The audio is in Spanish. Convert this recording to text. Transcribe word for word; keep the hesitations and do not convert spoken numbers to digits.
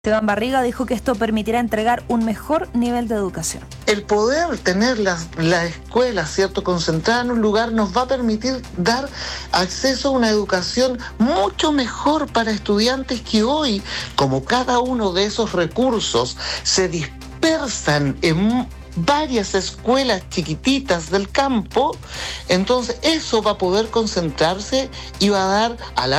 Esteban Barriga dijo que esto permitirá entregar un mejor nivel de educación. El poder tener la, la escuela, ¿cierto?, concentrada en un lugar nos va a permitir dar acceso a una educación mucho mejor para estudiantes que hoy, como cada uno de esos recursos se dispersan en varias escuelas chiquititas del campo, entonces eso va a poder concentrarse y va a dar a la